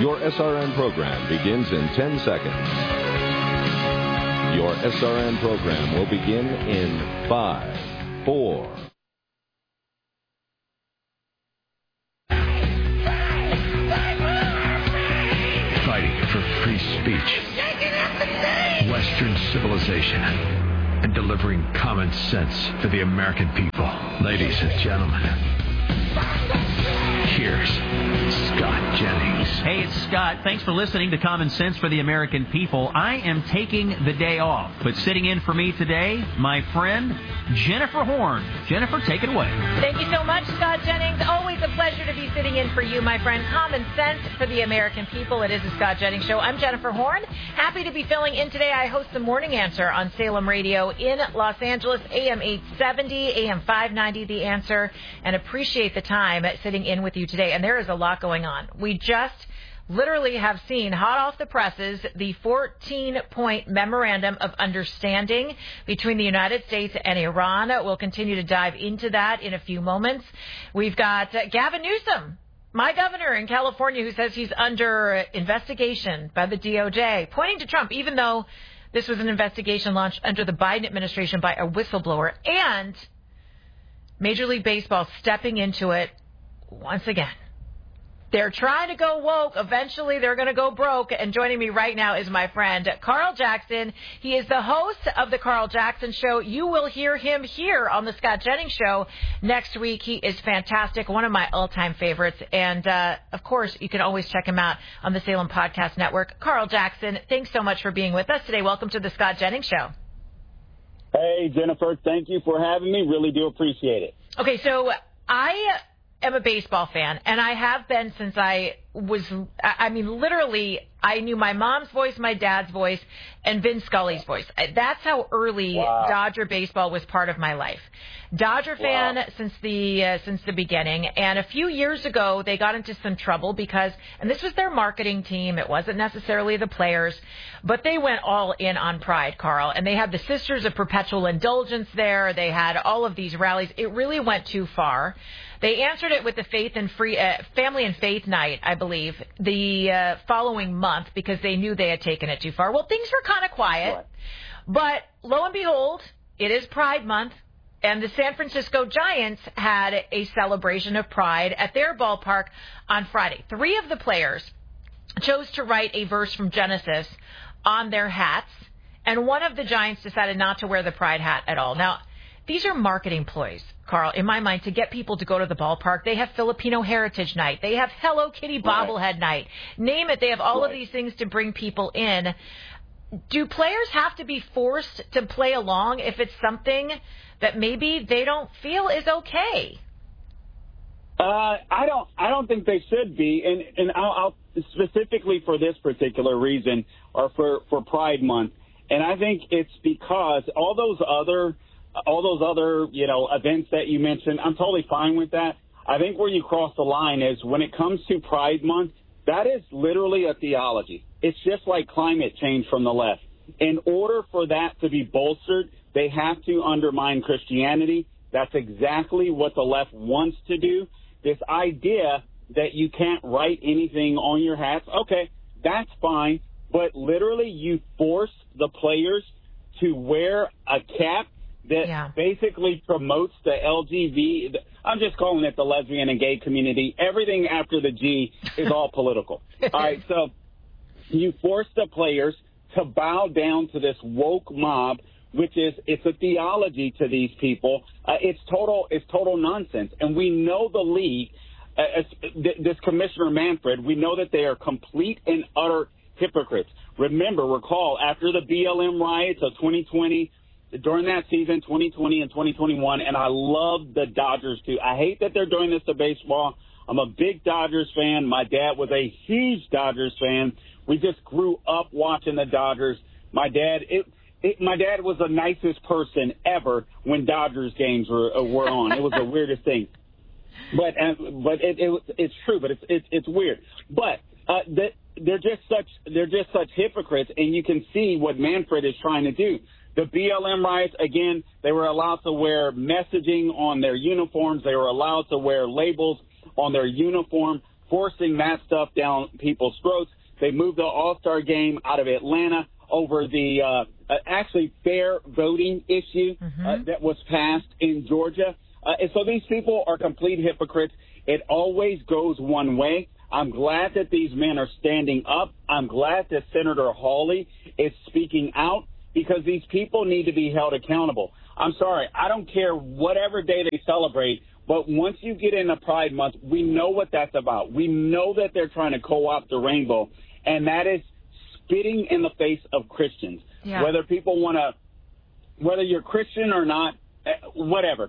Your SRN program begins in 10 seconds. Your SRN program will begin in 5, 4. Fighting for free speech, Western civilization, and delivering common sense for the American people. Ladies and gentlemen, here's Scott Jennings. Hey, it's Scott. Thanks for listening to Common Sense for the American People. I am taking the day off, but sitting in for me today, my friend Jennifer Horn. Jennifer, take it away. Thank you so much, Scott Jennings. Always a pleasure to be sitting in for you, my friend. Common Sense for the American People. It is the Scott Jennings Show. I'm Jennifer Horn. Happy to be filling in today. I host the Morning Answer on Salem Radio in Los Angeles, AM 870, AM 590, The Answer, and appreciate the time sitting in with you today. And there is a lot going on. We just literally have seen, hot off the presses, the 14-point memorandum of understanding between the United States and Iran. We'll continue to dive into that in a few moments. We've got Gavin Newsom, my governor in California, who says he's under investigation by the DOJ, pointing to Trump, even though this was an investigation launched under the Biden administration by a whistleblower, and Major League Baseball stepping into it once again. They're trying to go woke. Eventually, they're going to go broke. And joining me right now is my friend, Carl Jackson. He is the host of The Carl Jackson Show. You will hear him here on The Scott Jennings Show next week. He is fantastic, one of my all-time favorites. And, of course, you can always check him out on the Salem Podcast Network. Carl Jackson, thanks so much for being with us today. Welcome to The Scott Jennings Show. Hey, Jennifer, thank you for having me. Really do appreciate it. Okay, so I am a baseball fan, and I have been since literally, I knew my mom's voice, my dad's voice, and Vin Scully's voice. That's how early Dodger baseball was part of my life. Dodger fan since the beginning, and a few years ago, they got into some trouble because, and this was their marketing team, it wasn't necessarily the players, but they went all in on Pride, Carl, and they had the Sisters of Perpetual Indulgence there, they had all of these rallies. It really went too far. They answered it with the Family and Faith Night, I believe, the following month because they knew they had taken it too far. Well, things were kind of quiet, but lo and behold, it is Pride Month, and the San Francisco Giants had a celebration of Pride at their ballpark on Friday. 3 of the players chose to write a verse from Genesis on their hats, and one of the Giants decided not to wear the Pride hat at all. Now, these are marketing ploys, Carl, in my mind, to get people to go to the ballpark. They have Filipino Heritage Night. They have Hello Kitty Bobblehead Night. Name it. They have all of these things to bring people in. Do players have to be forced to play along if it's something that maybe they don't feel is okay? I don't think they should be, and I'll specifically for this particular reason, or for Pride Month, and I think it's because all those other events that you mentioned, I'm totally fine with that. I think where you cross the line is when it comes to Pride Month, that is literally a theology. It's just like climate change from the left. In order for that to be bolstered, they have to undermine Christianity. That's exactly what the left wants to do. This idea that you can't write anything on your hats, okay, that's fine. But literally you force the players to wear a cap that basically promotes the LGBT. I'm just calling it the lesbian and gay community. Everything after the G is all political. All right, so you force the players to bow down to this woke mob, which is, it's a theology to these people. It's total nonsense. And we know the league, this Commissioner Manfred, we know that they are complete and utter hypocrites. Recall, after the BLM riots of 2020, during that season, 2020 and 2021, and I love the Dodgers too. I hate that they're doing this to baseball. I'm a big Dodgers fan. My dad was a huge Dodgers fan. We just grew up watching the Dodgers. My dad was the nicest person ever when Dodgers games were on. It was the weirdest thing. But it's true. But it's weird. But they're just such hypocrites, and you can see what Manfred is trying to do. The BLM riots, again, they were allowed to wear messaging on their uniforms. They were allowed to wear labels on their uniform. forcing that stuff down people's throats. They moved the All-Star game out of Atlanta over the actually fair voting issue that was passed in Georgia. And so these people are complete hypocrites. It always goes one way. I'm glad that these men are standing up. I'm glad that Senator Hawley is speaking out because these people need to be held accountable. I'm sorry. I don't care whatever day they celebrate, but once you get into Pride Month, we know what that's about. We know that they're trying to co-opt the rainbow, and that is spitting in the face of Christians. Yeah. Whether people want to, whether you're Christian or not, whatever.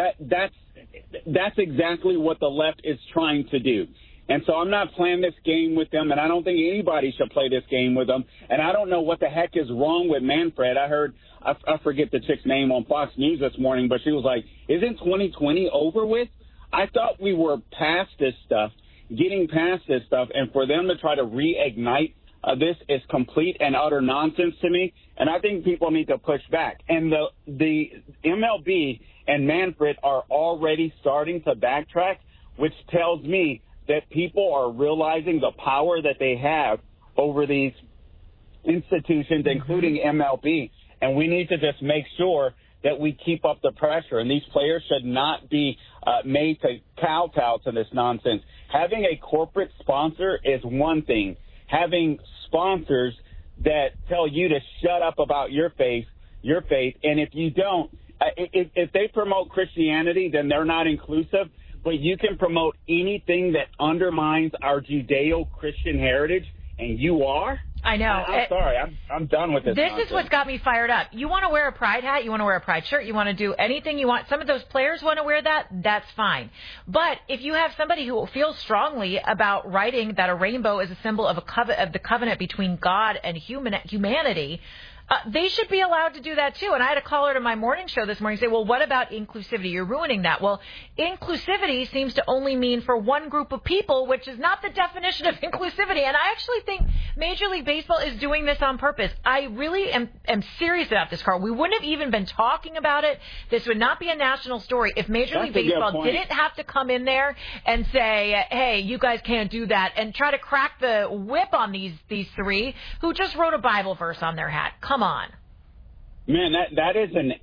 That's exactly what the left is trying to do. And so I'm not playing this game with them, and I don't think anybody should play this game with them. And I don't know what the heck is wrong with Manfred. I heard, I forget the chick's name on Fox News this morning, but she was like, isn't 2020 over with? I thought we were past this stuff, getting past this stuff, and for them to try to reignite this is complete and utter nonsense to me, and I think people need to push back. And the MLB and Manfred are already starting to backtrack, which tells me that people are realizing the power that they have over these institutions, including MLB. And we need to just make sure that we keep up the pressure. And these players should not be made to kowtow to this nonsense. Having a corporate sponsor is one thing. Having sponsors that tell you to shut up about your faith, and if you don't, if they promote Christianity, then they're not inclusive. But you can promote anything that undermines our Judeo-Christian heritage, and you are? I know. I'm sorry. I'm done with this. This nonsense. is what's got me fired up. You want to wear a pride hat, you want to wear a pride shirt, you want to do anything you want. Some of those players want to wear that. That's fine. But if you have somebody who feels strongly about writing that a rainbow is a symbol of the covenant between God and humanity, they should be allowed to do that, too. And I had a caller to my morning show this morning say, well, what about inclusivity? You're ruining that. Well, inclusivity seems to only mean for one group of people, which is not the definition of inclusivity. And I actually think Major League Baseball is doing this on purpose. I really am serious about this, Carl. We wouldn't have even been talking about it. This would not be a national story if Major League Baseball didn't have to come in there and say, hey, you guys can't do that, and try to crack the whip on these three who just wrote a Bible verse on their hat. Come on. Man, that is an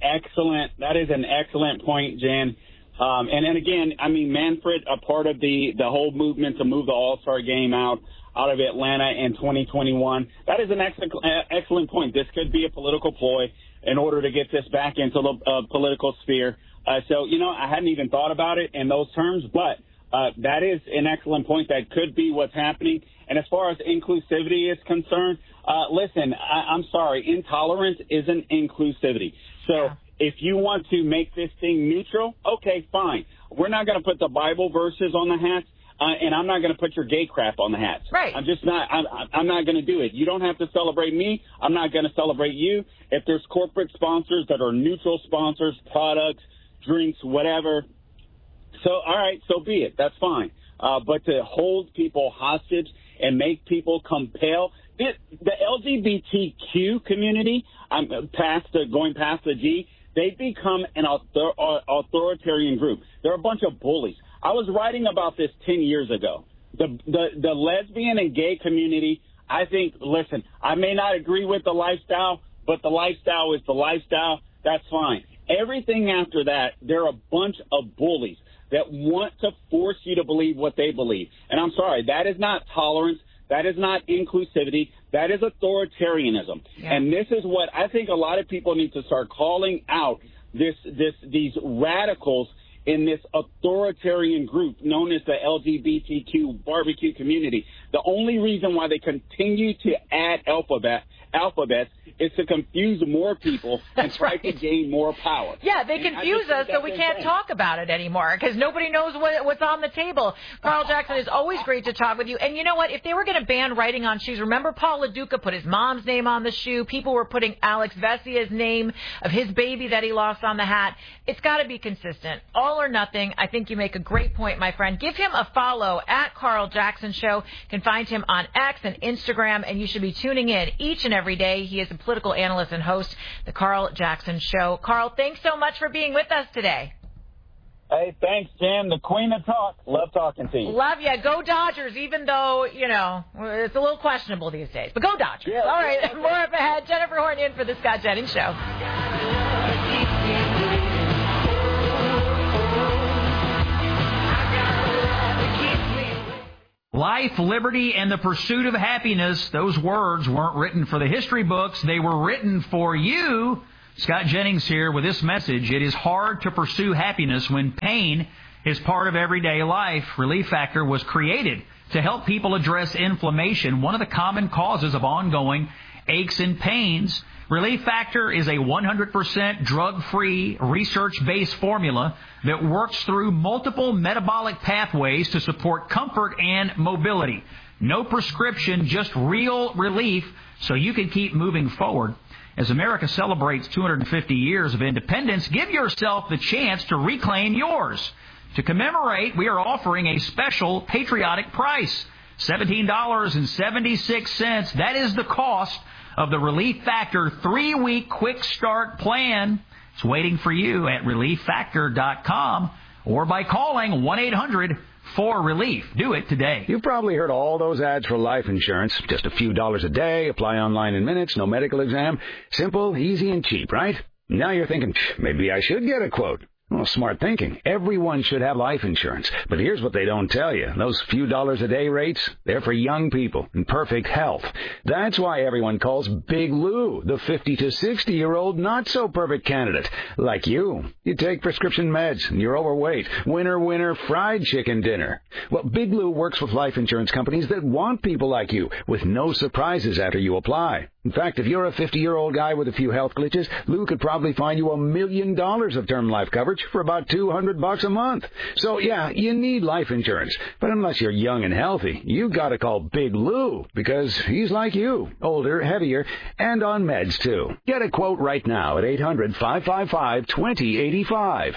excellent point, Jan. And again, I mean, Manfred, a part of the whole movement to move the All-Star game out of Atlanta in 2021. That is an excellent point. This could be a political ploy in order to get this back into the political sphere. So, I hadn't even thought about it in those terms, but that is an excellent point. That could be what's happening. And as far as inclusivity is concerned, listen, I'm sorry, intolerance isn't inclusivity. So if you want to make this thing neutral, okay, fine. We're not going to put the Bible verses on the hats, and I'm not going to put your gay crap on the hats. Right. I'm just not. I'm not going to do it. You don't have to celebrate me. I'm not going to celebrate you. If there's corporate sponsors that are neutral sponsors, products, drinks, whatever, so all right, so be it. That's fine. But to hold people hostage and make people compel the LGBTQ community, going past the G, they've become an authoritarian group. They're a bunch of bullies. I was writing about this 10 years ago. The lesbian and gay community, I think, listen, I may not agree with the lifestyle, but the lifestyle is the lifestyle. That's fine. Everything after that, they're a bunch of bullies that want to force you to believe what they believe. And I'm sorry, that is not tolerance. That is not inclusivity. That is authoritarianism. Yeah. And this is what I think a lot of people need to start calling out, these radicals in this authoritarian group known as the LGBTQ barbecue community. The only reason why they continue to add alphabets is to confuse more people and try to gain more power. Yeah, they confuse us so we can't talk about it anymore because nobody knows what's on the table. Carl Jackson, is always great to talk with you. And you know what? If they were going to ban writing on shoes, remember Paul LaDuca put his mom's name on the shoe. People were putting Alex Vessia's name of his baby that he lost on the hat. It's got to be consistent. All or nothing. I think you make a great point, my friend. Give him a follow at Carl Jackson Show. You can find him on X and Instagram, and you should be tuning in each and every day. He is a political analyst and host, The Carl Jackson Show. Carl, thanks so much for being with us today. Hey, thanks, Jan. The queen of talk. Love talking to you. Love you. Go Dodgers, even though, it's a little questionable these days. But go Dodgers. Yeah, all right, more up ahead. Jennifer Horn in for the Scott Jennings Show. Life, liberty, and the pursuit of happiness. Those words weren't written for the history books. They were written for you. Scott Jennings here with this message. It is hard to pursue happiness when pain is part of everyday life. Relief Factor was created to help people address inflammation, one of the common causes of ongoing aches and pains. Relief Factor is a 100% drug-free, research-based formula that works through multiple metabolic pathways to support comfort and mobility. No prescription, just real relief so you can keep moving forward. As America celebrates 250 years of independence, give yourself the chance to reclaim yours. To commemorate, we are offering a special patriotic price, $17.76. That is the cost of the Relief Factor 3-week quick start plan. It's waiting for you at ReliefFactor.com or by calling 1-800-4RELIEF. Do it today. You've probably heard all those ads for life insurance. Just a few dollars a day, apply online in minutes, no medical exam. Simple, easy, and cheap, right? Now you're thinking, maybe I should get a quote. Well, smart thinking. Everyone should have life insurance. But here's what they don't tell you. Those few dollars a day rates, they're for young people in perfect health. That's why everyone calls Big Lou the 50 to 60-year-old not-so-perfect candidate. Like you. You take prescription meds and you're overweight. Winner, fried chicken dinner. Well, Big Lou works with life insurance companies that want people like you with no surprises after you apply. In fact, if you're a 50-year-old guy with a few health glitches, Lou could probably find you $1 million of term life coverage for about $200 a month. So, yeah, you need life insurance. But unless you're young and healthy, you got to call Big Lou because he's like you, older, heavier, and on meds, too. Get a quote right now at 800-555-2085,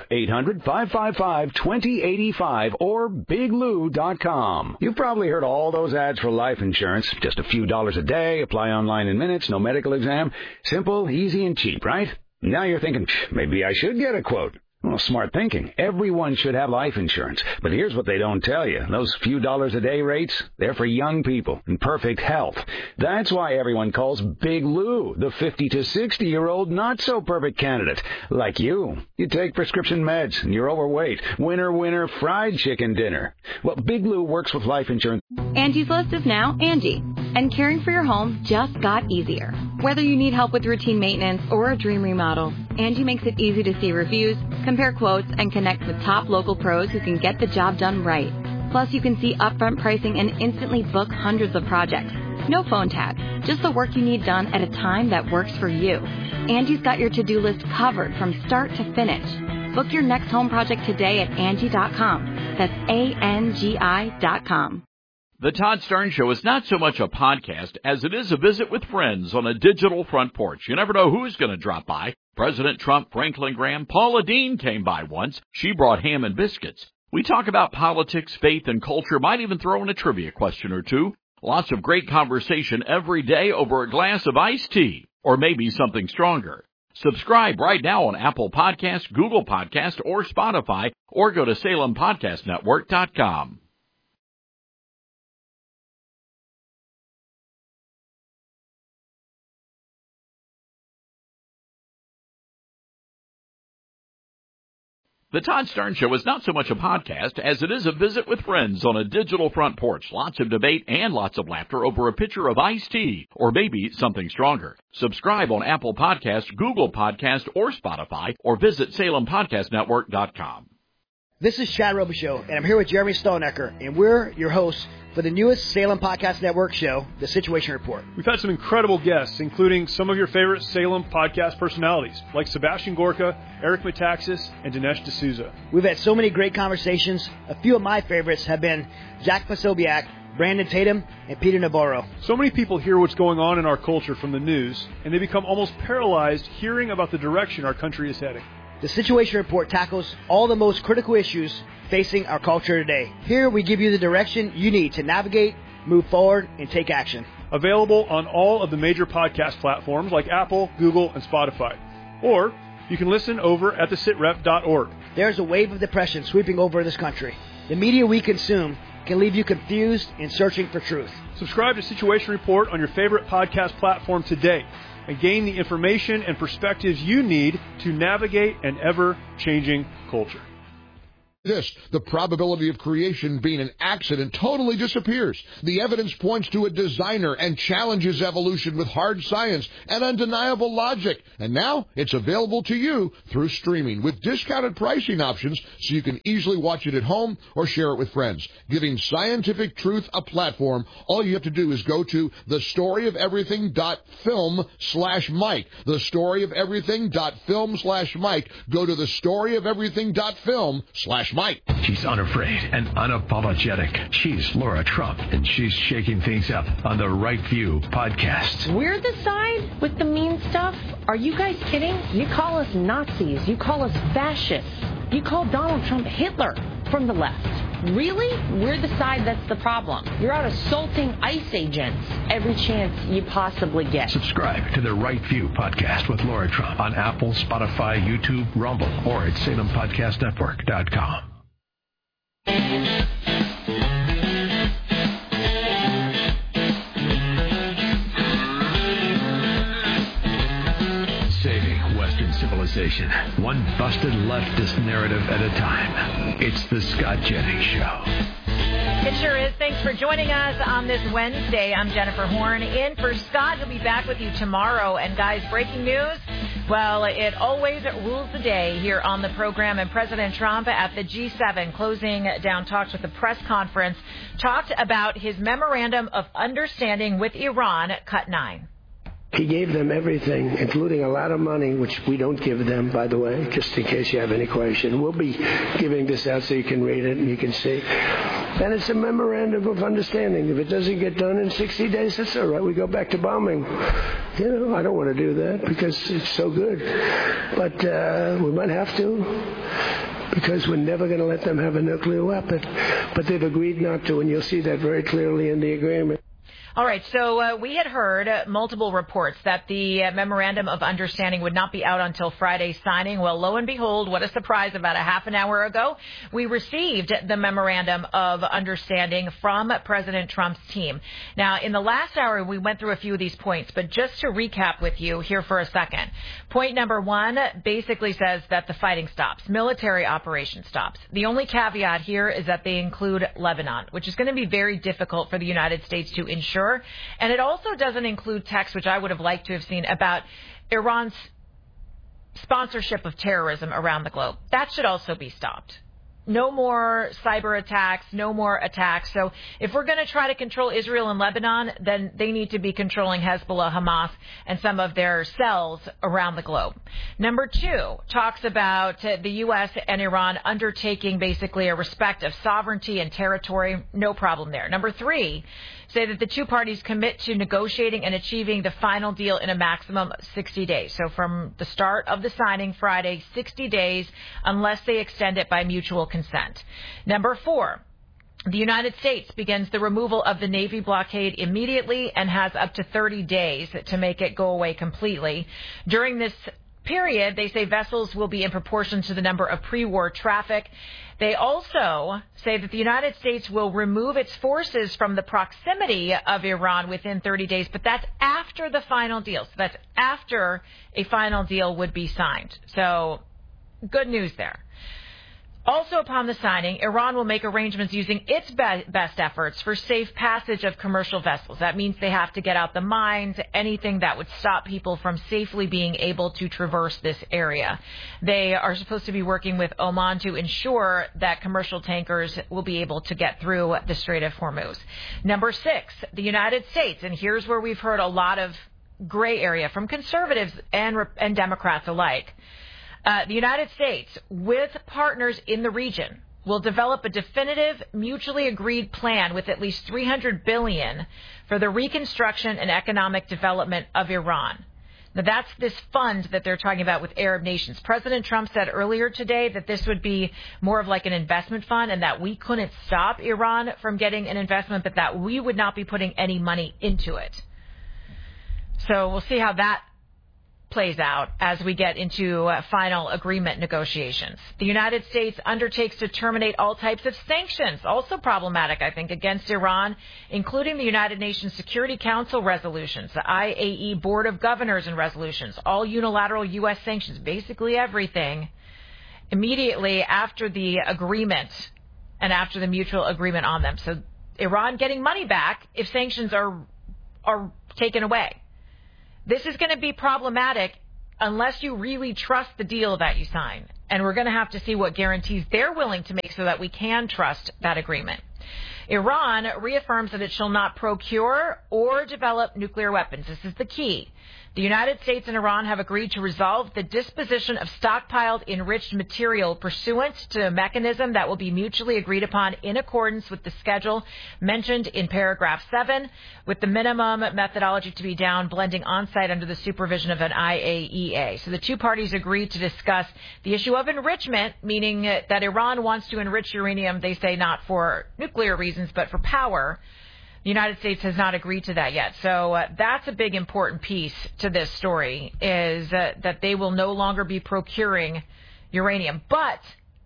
800-555-2085, or BigLou.com. You've probably heard all those ads for life insurance. Just a few dollars a day, apply online in minutes, no medical exam. Simple, easy, and cheap, right? Now you're thinking, maybe I should get a quote. Well, smart thinking. Everyone should have life insurance. But here's what they don't tell you. Those few dollars a day rates, they're for young people in perfect health. That's why everyone calls Big Lou the 50 to 60-year-old not-so-perfect candidate. Like you. You take prescription meds and you're overweight. Winner, fried chicken dinner. Well, Big Lou works with life insurance. Angie's List is now Angie. And caring for your home just got easier. Whether you need help with routine maintenance or a dream remodel, Angie makes it easy to see reviews, compare quotes, and connect with top local pros who can get the job done right. Plus, you can see upfront pricing and instantly book hundreds of projects. No phone tag, just the work you need done at a time that works for you. Angie's got your to-do list covered from start to finish. Book your next home project today at Angie.com. That's ANGI.com. The Todd Stern Show is not so much a podcast as it is a visit with friends on a digital front porch. You never know who's going to drop by. President Trump, Franklin Graham, Paula Deen came by once. She brought ham and biscuits. We talk about politics, faith, and culture. Might even throw in a trivia question or two. Lots of great conversation every day over a glass of iced tea, or maybe something stronger. Subscribe right now on Apple Podcasts, Google Podcasts, or Spotify, or go to SalemPodcastNetwork.com. The Todd Stern Show is not so much a podcast as it is a visit with friends on a digital front porch. Lots of debate and lots of laughter over a pitcher of iced tea, or maybe something stronger. Subscribe on Apple Podcasts, Google Podcasts, or Spotify, or visit SalemPodcastNetwork.com. This is Chad Robichaux, and I'm here with Jeremy Stolnecker, and we're your hosts for the newest Salem Podcast Network show, The Situation Report. We've had some incredible guests, including some of your favorite Salem podcast personalities, like Sebastian Gorka, Eric Metaxas, and Dinesh D'Souza. We've had so many great conversations. A few of my favorites have been Jack Posobiec, Brandon Tatum, and Peter Navarro. So many people hear what's going on in our culture from the news, and they become almost paralyzed hearing about the direction our country is heading. The Situation Report tackles all the most critical issues facing our culture today. Here we give you the direction you need to navigate, move forward, and take action. Available on all of the major podcast platforms like Apple, Google, and Spotify. Or you can listen over at thesitrep.org. there's a wave of depression sweeping over this country. The media we consume can leave you confused and searching for truth. Subscribe to Situation Report on your favorite podcast platform today and gain the information and perspectives you need to navigate an ever-changing culture. The probability of creation being an accident totally disappears. The evidence points to a designer and challenges evolution with hard science and undeniable logic. And now it's available to you through streaming with discounted pricing options so you can easily watch it at home or share it with friends. Giving scientific truth a platform, all you have to do is go to thestoryofeverything.film/Mike. Thestoryofeverything.film/Mike. Go to thestoryofeverything.film/Mike. She's unafraid and unapologetic. She's Laura Trump, and she's shaking things up on the Right View podcast. We're the side with the mean stuff? Are you guys kidding? You call us Nazis. You call us fascists. You call Donald Trump Hitler from the left. Really? We're the side that's the problem. You're out assaulting ICE agents every chance you possibly get. Subscribe to the Right View podcast with Laura Trump on Apple, Spotify, YouTube, Rumble, or at SalemPodcastNetwork.com. Saving Western civilization, one busted leftist narrative at a time. It's the Scott Jennings Show. It sure is. Thanks for joining us on this Wednesday. I'm Jennifer Horn, in for Scott. He'll be back with you tomorrow. And guys, breaking news, well, it always rules the day here on the program. And President Trump at the G7 closing down talks with the press conference talked about his memorandum of understanding with Iran, Cut 9. He gave them everything, including a lot of money, which we don't give them, by the way, just in case you have any question. We'll be giving this out so you can read it and you can see. And it's a memorandum of understanding. If it doesn't get done in 60 days, that's all right. We go back to bombing. You know, I don't want to do that because it's so good. But we might have to, because we're never going to let them have a nuclear weapon. But they've agreed not to, and you'll see that very clearly in the agreement. All right, so we had heard multiple reports that the memorandum of understanding would not be out until Friday's signing. Well, lo and behold, what a surprise. About a half an hour ago, we received the memorandum of understanding from President Trump's team. Now, in the last hour, we went through a few of these points, but just to recap with you here for a second. Point number one basically says that the fighting stops. Military operation stops. The only caveat here is that they include Lebanon, which is going to be very difficult for the United States to ensure. And it also doesn't include text, which I would have liked to have seen, about Iran's sponsorship of terrorism around the globe. That should also be stopped. No more cyber attacks, no more attacks. So if we're going to try to control Israel and Lebanon, then they need to be controlling Hezbollah, Hamas, and some of their cells around the globe. Number two talks about the U.S. and Iran undertaking basically a respect of sovereignty and territory. No problem there. Number three, say that the two parties commit to negotiating and achieving the final deal in a maximum of 60 days. So from the start of the signing Friday, 60 days, unless they extend it by mutual consent. Number four, the United States begins the removal of the Navy blockade immediately and has up to 30 days to make it go away completely. During this period, they say vessels will be in proportion to the number of pre-war traffic. They also say that the United States will remove its forces from the proximity of Iran within 30 days, but that's after the final deal. So that's after a final deal would be signed. So good news there. Also, upon the signing, Iran will make arrangements using its best efforts for safe passage of commercial vessels. That means they have to get out the mines, anything that would stop people from safely being able to traverse this area. They are supposed to be working with Oman to ensure that commercial tankers will be able to get through the Strait of Hormuz. Number six, the United States, and here's where we've heard a lot of gray area from conservatives and Democrats alike. The United States, with partners in the region, will develop a definitive, mutually agreed plan with at least $300 billion for the reconstruction and economic development of Iran. Now, that's this fund that they're talking about with Arab nations. President Trump said earlier today that this would be more of like an investment fund and that we couldn't stop Iran from getting an investment, but that we would not be putting any money into it. So we'll see how that plays out as we get into final agreement negotiations. The United States undertakes to terminate all types of sanctions, also problematic, I think, against Iran, including the United Nations Security Council resolutions, the IAEA Board of Governors and resolutions, all unilateral U.S. sanctions, basically everything, immediately after the agreement and after the mutual agreement on them. So Iran getting money back if sanctions are taken away. This is going to be problematic unless you really trust the deal that you sign. And we're going to have to see what guarantees they're willing to make so that we can trust that agreement. Iran reaffirms that it shall not procure or develop nuclear weapons. This is the key. The United States and Iran have agreed to resolve the disposition of stockpiled enriched material pursuant to a mechanism that will be mutually agreed upon in accordance with the schedule mentioned in paragraph 7, with the minimum methodology to be down blending on-site under the supervision of an IAEA. So the two parties agreed to discuss the issue of enrichment, meaning that Iran wants to enrich uranium, they say not for nuclear reasons, but for power. The United States has not agreed to that yet. So that's a big important piece to this story, is that they will no longer be procuring uranium. But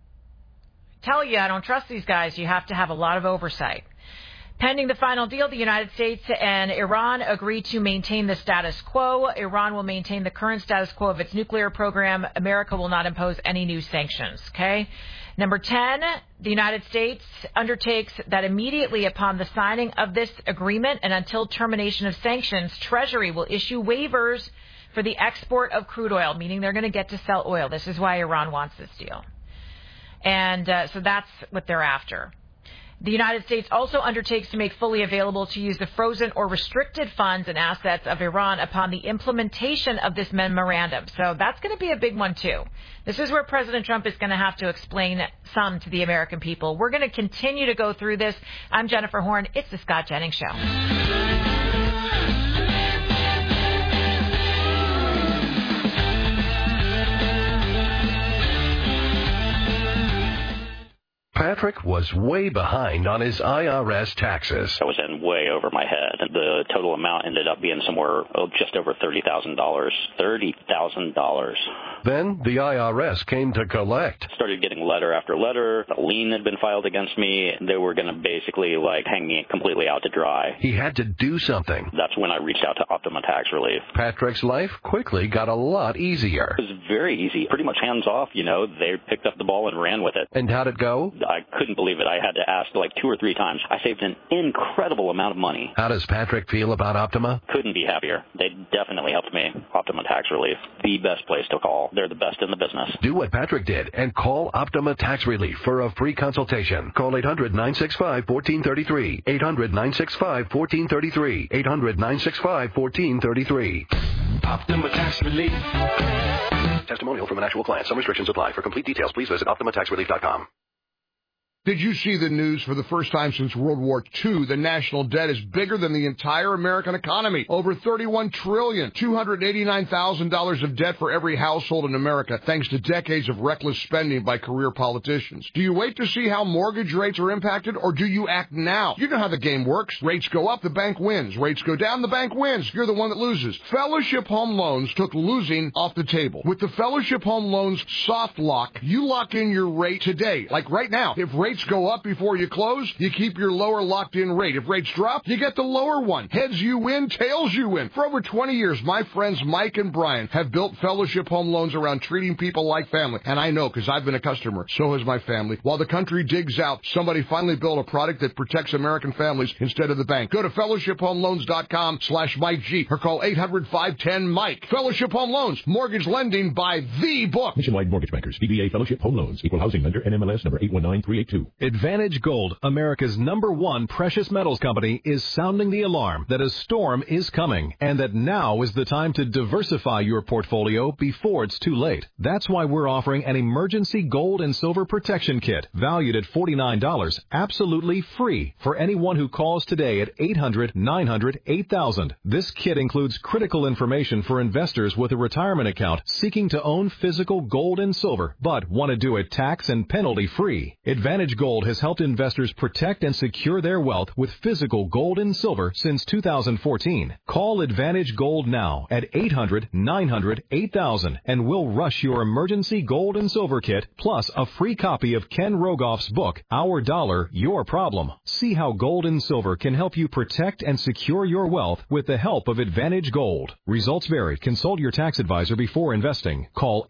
tell you, I don't trust these guys. You have to have a lot of oversight. Pending the final deal, the United States and Iran agreed to maintain the status quo. Iran will maintain the current status quo of its nuclear program. America will not impose any new sanctions. Okay? Number 10, the United States undertakes that immediately upon the signing of this agreement and until termination of sanctions, Treasury will issue waivers for the export of crude oil, meaning they're going to get to sell oil. This is why Iran wants this deal. And so that's what they're after. The United States also undertakes to make fully available to use the frozen or restricted funds and assets of Iran upon the implementation of this memorandum. So that's going to be a big one, too. This is where President Trump is going to have to explain some to the American people. We're going to continue to go through this. I'm Jennifer Horn. It's the Scott Jennings Show. Patrick was way behind on his IRS taxes. I was in way over my head. The total amount ended up being somewhere just over $30,000. $30,000. Then the IRS came to collect. Started getting letter after letter. A lien had been filed against me. They were going to basically hang me completely out to dry. He had to do something. That's when I reached out to Optima Tax Relief. Patrick's life quickly got a lot easier. It was very easy. Pretty much hands off, They picked up the ball and ran with it. And how'd it go? I couldn't believe it. I had to ask 2 or 3 times. I saved an incredible amount of money. How does Patrick feel about Optima? Couldn't be happier. They definitely helped me. Optima Tax Relief. The best place to call. They're the best in the business. Do what Patrick did and call Optima Tax Relief for a free consultation. Call 800-965-1433. 800-965-1433. 800-965-1433. Optima Tax Relief. Testimonial from an actual client. Some restrictions apply. For complete details, please visit OptimaTaxRelief.com. Did you see the news? For the first time since World War II, the national debt is bigger than the entire American economy. Over $31 trillion, $289,000 of debt for every household in America, thanks to decades of reckless spending by career politicians. Do you wait to see how mortgage rates are impacted, or do you act now? You know how the game works. Rates go up, the bank wins. Rates go down, the bank wins. You're the one that loses. Fellowship Home Loans took losing off the table. With the Fellowship Home Loans soft lock, you lock in your rate today. Like right now, if rates go up before you close, you keep your lower locked-in rate. If rates drop, you get the lower one. Heads you win, tails you win. For over 20 years, my friends Mike and Brian have built Fellowship Home Loans around treating people like family. And I know, because I've been a customer. So has my family. While the country digs out, somebody finally built a product that protects American families instead of the bank. Go to fellowshiphomeloans.com/Mike G or call 800-510-MIKE. Fellowship Home Loans. Mortgage lending by the book. Nationwide Mortgage Bankers. DBA Fellowship Home Loans. Equal housing lender. NMLS number 819382. Advantage Gold, America's #1 precious metals company, is sounding the alarm that a storm is coming and that now is the time to diversify your portfolio before it's too late. That's why we're offering an emergency gold and silver protection kit valued at $49, absolutely free for anyone who calls today at 800-900-8000. This kit includes critical information for investors with a retirement account seeking to own physical gold and silver but want to do it tax and penalty free. Advantage Advantage Gold has helped investors protect and secure their wealth with physical gold and silver since 2014. Call Advantage Gold now at 800-900-8000 and we'll rush your emergency gold and silver kit plus a free copy of Ken Rogoff's book, Our Dollar, Your Problem. See how gold and silver can help you protect and secure your wealth with the help of Advantage Gold. Results vary. Consult your tax advisor before investing. Call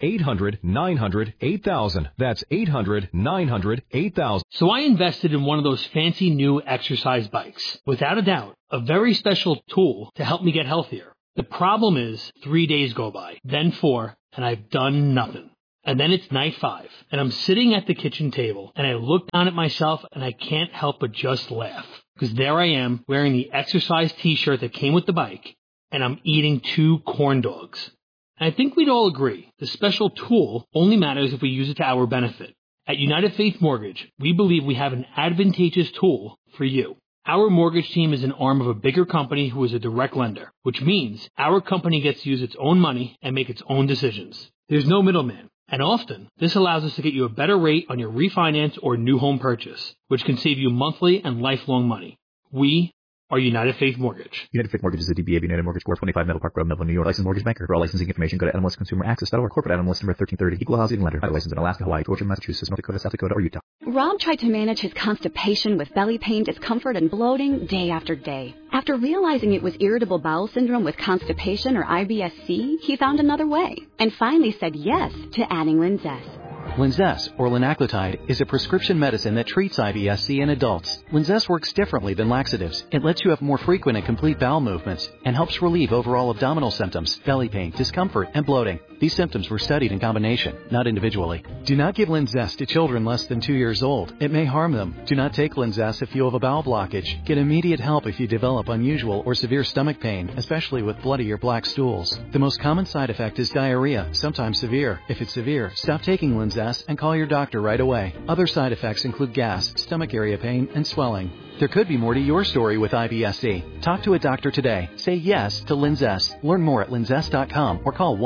800-900-8000. That's 800-900-8000. So I invested in one of those fancy new exercise bikes. Without a doubt, a very special tool to help me get healthier. The problem is 3 days go by, then 4, and I've done nothing. And then it's night 5, and I'm sitting at the kitchen table, and I look down at myself, and I can't help but just laugh. Because there I am, wearing the exercise t-shirt that came with the bike, and I'm eating 2 corn dogs. And I think we'd all agree, the special tool only matters if we use it to our benefit. At United Faith Mortgage, we believe we have an advantageous tool for you. Our mortgage team is an arm of a bigger company who is a direct lender, which means our company gets to use its own money and make its own decisions. There's no middleman, and often this allows us to get you a better rate on your refinance or new home purchase, which can save you monthly and lifelong money. We are United Faith Mortgage. United Faith Mortgage is a DBA of United Mortgage Corp. 25 Meadow Park Road, Melville, New York. Licensed mortgage banker. For all licensing information, go to NMLSConsumerAccess.org. Corporate NMLS number 1330. Equal housing lender. Licensed in Alaska, Hawaii, Georgia, Massachusetts, North Dakota, South Dakota, or Utah. Rob tried to manage his constipation with belly pain, discomfort, and bloating day after day. After realizing it was irritable bowel syndrome with constipation or IBS-C, he found another way and finally said yes to adding Linzess. Linzess, or linaclotide, is a prescription medicine that treats IBS-C in adults. Linzess works differently than laxatives. It lets you have more frequent and complete bowel movements and helps relieve overall abdominal symptoms, belly pain, discomfort, and bloating. These symptoms were studied in combination, not individually. Do not give Linzess to children less than 2 years old. It may harm them. Do not take Linzess if you have a bowel blockage. Get immediate help if you develop unusual or severe stomach pain, especially with bloody or black stools. The most common side effect is diarrhea, sometimes severe. If it's severe, stop taking Linzess and call your doctor right away. Other side effects include gas, stomach area pain, and swelling. There could be more to your story with IBS-C. Talk to a doctor today. Say yes to Linzess. Learn more at linzess.com or call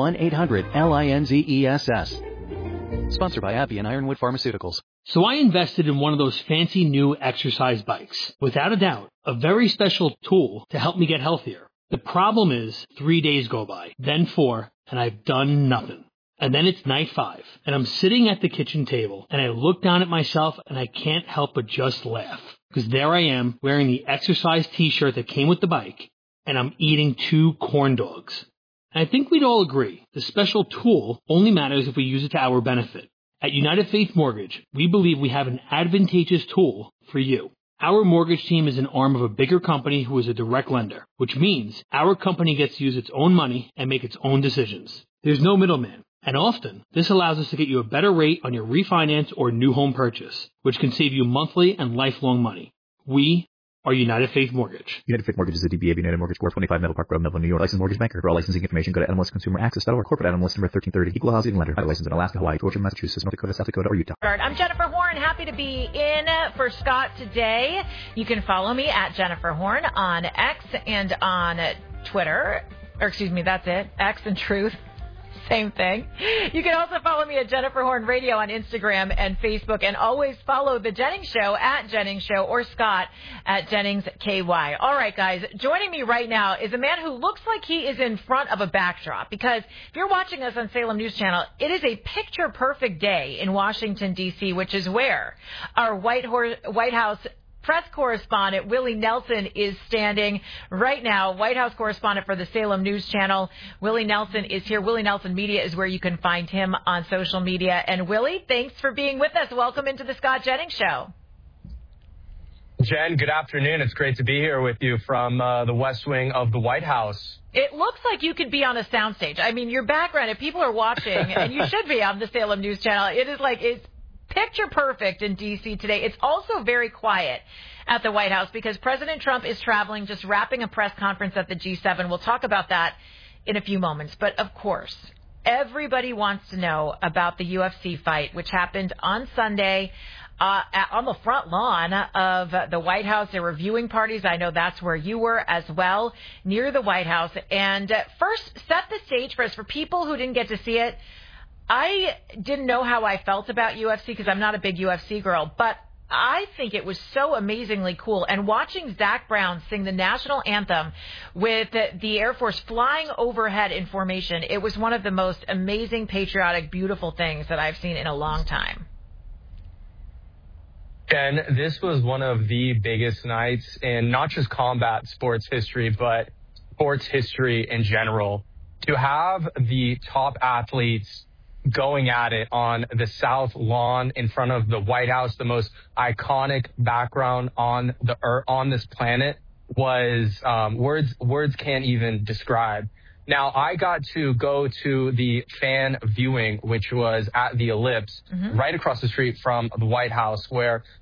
1-800-LINZESS. Sponsored by AbbVie and Ironwood Pharmaceuticals. So I invested in one of those fancy new exercise bikes. Without a doubt, a very special tool to help me get healthier. The problem is 3 days go by, then 4, and I've done nothing. And then it's night 5, and I'm sitting at the kitchen table, and I look down at myself, and I can't help but just laugh. Because there I am, wearing the exercise t-shirt that came with the bike, and I'm eating 2 corn dogs. And I think we'd all agree, the special tool only matters if we use it to our benefit. At United Faith Mortgage, we believe we have an advantageous tool for you. Our mortgage team is an arm of a bigger company who is a direct lender, which means our company gets to use its own money and make its own decisions. There's no middleman. And often, this allows us to get you a better rate on your refinance or new home purchase, which can save you monthly and lifelong money. We are United Faith Mortgage. United Faith Mortgage is a DBA of United Mortgage Corp. 25 Meadow Park Road, Melville, New York. Licensed mortgage banker. For all licensing information, go to NMLSConsumerAccess.org. Corporate NMLS number 1330. Equal housing lender. Licensed in Alaska, Hawaii, Georgia, Massachusetts, North Dakota, South Dakota, or Utah. I'm Jennifer Horn. Happy to be in for Scott today. You can follow me at Jennifer Horn on X and on Twitter. Or excuse me, that's it. X and Truth. Same thing. You can also follow me at Jennifer Horn Radio on Instagram and Facebook, and always follow The Jennings Show at Jennings Show or Scott at Jennings KY. All right, guys, joining me right now is a man who looks like he is in front of a backdrop, because if you're watching us on Salem News Channel, it is a picture-perfect day in Washington, D.C., which is where our White House press correspondent Willie Nelson is standing right now. White House correspondent for the Salem News Channel. Willie Nelson is here. Willie Nelson Media is where you can find him on social media. And Willie, thanks for being with us. Welcome into the Scott Jennings Show. Jen, good afternoon. It's great to be here with you from the West Wing of the White House. It looks like you could be on a soundstage. I mean, your background, if people are watching, and you should be on the Salem News Channel, it is like it's picture perfect in D.C. today. It's also very quiet at the White House because President Trump is traveling, just wrapping a press conference at the G7. We'll talk about that in a few moments. But, of course, everybody wants to know about the UFC fight, which happened on Sunday on the front lawn of the White House. There were viewing parties. I know that's where you were as well, near the White House. And first, set the stage for us. For people who didn't get to see it, I didn't know how I felt about UFC because I'm not a big UFC girl, but I think it was so amazingly cool. And watching Zach Brown sing the national anthem with the Air Force flying overhead in formation, it was one of the most amazing, patriotic, beautiful things that I've seen in a long time. Jen, this was one of the biggest nights in not just combat sports history, but sports history in general. To have the top athletes going at it on the South Lawn in front of the White House, the most iconic background on this planet, was words can't even describe. Now, I got to go to the fan viewing, which was at the Ellipse, right across the street from the White House, where